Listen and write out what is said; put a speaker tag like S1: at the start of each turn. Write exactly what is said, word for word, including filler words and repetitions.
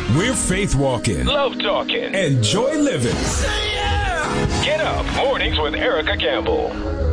S1: We're faith walking,
S2: love talking,
S1: and joy living.
S2: Say yeah! Get up mornings with Erica Campbell.